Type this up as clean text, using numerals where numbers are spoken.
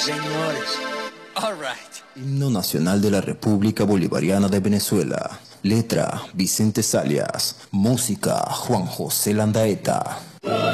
señores. All right. Himno Nacional de la República Bolivariana de Venezuela. Letra, Vicente Salias. Música, Juan José Landaeta.